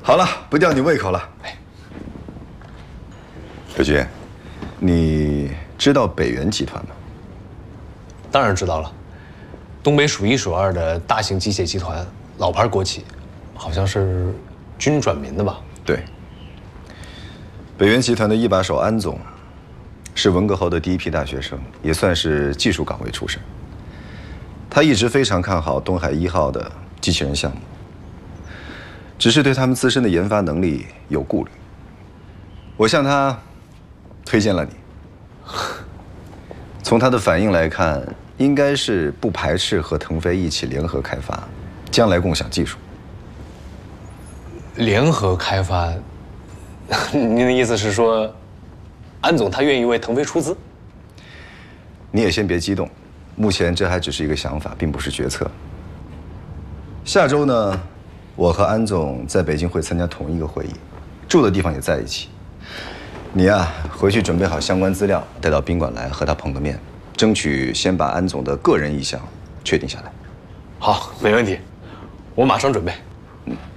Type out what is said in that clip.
好了，不吊你胃口了。哎，刘军，你知道北元集团吗？ 当然知道了，东北数一数二的大型机械集团，老牌国企，好像是军转民的吧？ 对。北元集团的一把手安总，是文革后的第一批大学生，也算是技术岗位出身。他一直非常看好东海1号的机器人项目，只是对他们自身的研发能力有顾虑。我向他推荐了你。从他的反应来看，应该是不排斥和腾飞一起联合开发，将来共享技术。 联合开发？您的意思是说，安总他愿意为腾飞出资？ 你也先别激动，目前这还只是一个想法，并不是决策。下周呢，我和安总在北京会参加同一个会议，住的地方也在一起。你呀，回去准备好相关资料，带到宾馆来和他碰个面，争取先把安总的个人意向确定下来。 好，没问题，我马上准备。